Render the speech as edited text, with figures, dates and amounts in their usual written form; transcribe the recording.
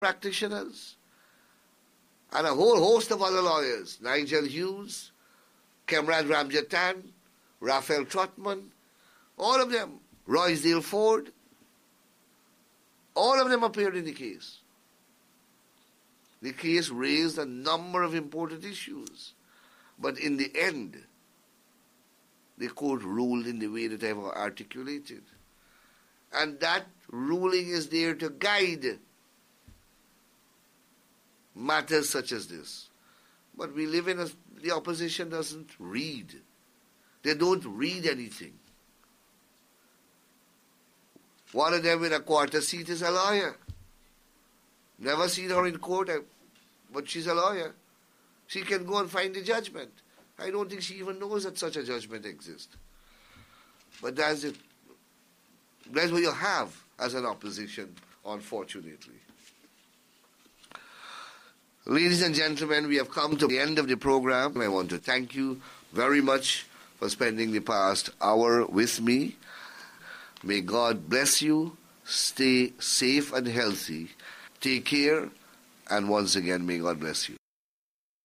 practitioners, and a whole host of other lawyers, Nigel Hughes, Kemrad Ramjatan, Raphael Trotman, all of them, Roysdale Ford, all of them appeared in the case. The case raised a number of important issues, but in the end, the court ruled in the way that I've articulated. And that ruling is there to guide matters such as this. But we live in the opposition doesn't read. They don't read anything. One of them with a quarter seat is a lawyer. Never seen her in court, but she's a lawyer. She can go and find the judgment. I don't think she even knows that such a judgment exists. But that's it. That's what you have as an opposition, unfortunately. Ladies and gentlemen, we have come to the end of the program. I want to thank you very much for spending the past hour with me. May God bless you. Stay safe and healthy. Take care. And once again, may God bless you.